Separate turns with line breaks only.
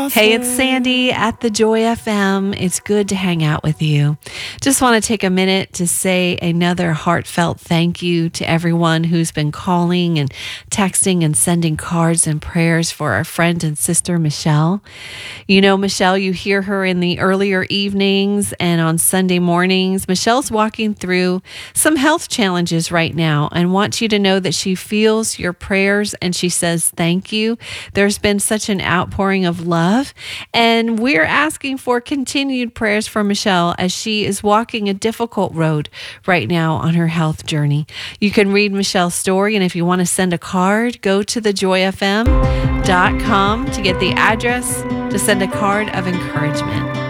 Hey, it's Sandy at the Joy FM. It's good to hang out with you. Just want to take a minute to say another heartfelt thank you to everyone who's been calling and texting and sending cards and prayers for our friend and sister, Michelle. You know, Michelle, you hear her in the earlier evenings and on Sunday mornings. Michelle's walking through some health challenges right now and wants you to know that she feels your prayers and she says thank you. There's been such an outpouring of love, and we're asking for continued prayers for Michelle as she is walking a difficult road right now on her health journey. You can read Michelle's story, and if you want to send a card, go to thejoyfm.com to get the address to send a card of encouragement.